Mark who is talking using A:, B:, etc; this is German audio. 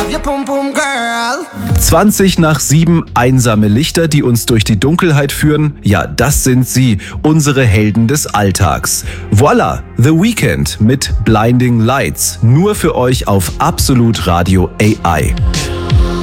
A: 20 nach 7 einsame Lichter, die uns durch die Dunkelheit führen. Ja, das sind sie, unsere Helden des Alltags. Voila, The Weeknd mit Blinding Lights. Nur für euch auf Absolut Radio AI.